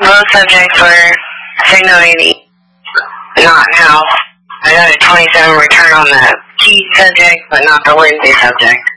Both subjects were signal 80, not now. I got a 27 return on the key subject, but not the Wednesday subject.